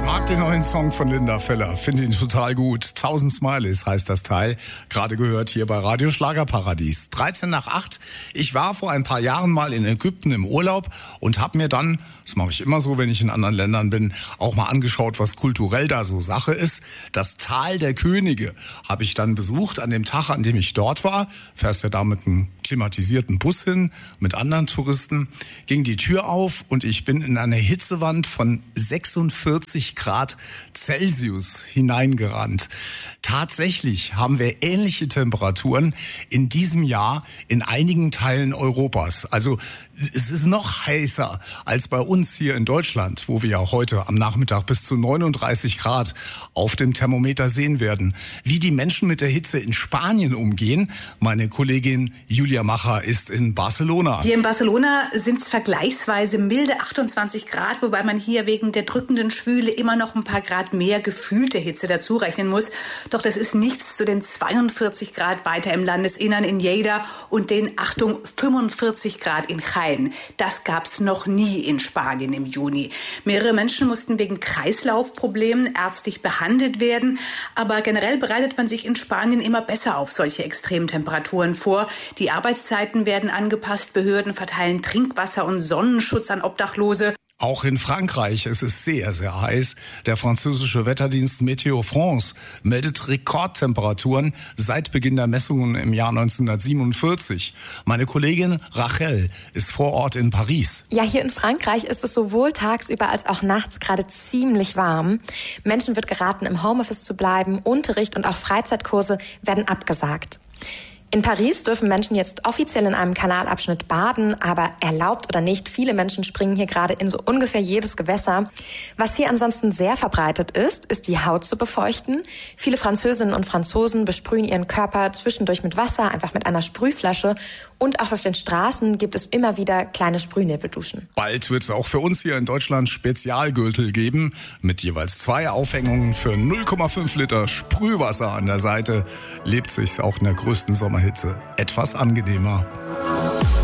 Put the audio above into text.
Ich mag den neuen Song von Linda Feller, finde ihn total gut. 1000 Smileys heißt das Teil, gerade gehört hier bei Radio Schlagerparadies. 7:13. Ich war vor ein paar Jahren mal in Ägypten im Urlaub und habe mir dann, das mache ich immer so, wenn ich in anderen Ländern bin, auch mal angeschaut, was kulturell da so Sache ist. Das Tal der Könige habe ich dann besucht an dem Tag, an dem ich dort war. Fährst ja da mit einem klimatisierten Bus hin, mit anderen Touristen, ging die Tür auf und ich bin in eine Hitzewand von 46 Grad Celsius hineingerannt. Tatsächlich haben wir ähnliche Temperaturen in diesem Jahr in einigen Teilen Europas. Also es ist noch heißer als bei uns hier in Deutschland, wo wir ja heute am Nachmittag bis zu 39 Grad auf dem Thermometer sehen werden. Wie die Menschen mit der Hitze in Spanien umgehen, meine Kollegin Julia Macher ist in Barcelona. Hier in Barcelona sind es vergleichsweise milde 28 Grad, wobei man hier wegen der drückenden Schwüle immer noch ein paar Grad mehr gefühlte Hitze dazu rechnen muss. Doch das ist nichts zu den 42 Grad weiter im Landesinnern in Lleida und den, Achtung, 45 Grad in Jaén. Das gab's noch nie in Spanien im Juni. Mehrere Menschen mussten wegen Kreislaufproblemen ärztlich behandelt werden. Aber generell bereitet man sich in Spanien immer besser auf solche Extremtemperaturen vor. Die Arbeitszeiten werden angepasst, Behörden verteilen Trinkwasser und Sonnenschutz an Obdachlose. Auch in Frankreich ist es sehr, sehr heiß. Der französische Wetterdienst Météo France meldet Rekordtemperaturen seit Beginn der Messungen im Jahr 1947. Meine Kollegin Rachel ist vor Ort in Paris. Ja, hier in Frankreich ist es sowohl tagsüber als auch nachts gerade ziemlich warm. Menschen wird geraten, im Homeoffice zu bleiben. Unterricht und auch Freizeitkurse werden abgesagt. In Paris dürfen Menschen jetzt offiziell in einem Kanalabschnitt baden, aber erlaubt oder nicht, viele Menschen springen hier gerade in so ungefähr jedes Gewässer. Was hier ansonsten sehr verbreitet ist die Haut zu befeuchten. Viele Französinnen und Franzosen besprühen ihren Körper zwischendurch mit Wasser, einfach mit einer Sprühflasche. Und auch auf den Straßen gibt es immer wieder kleine Sprühnebelduschen. Bald wird es auch für uns hier in Deutschland Spezialgürtel geben, mit jeweils 2 Aufhängungen für 0,5 Liter Sprühwasser an der Seite. Lebt sich's auch in der größten Sommerhitze etwas angenehmer.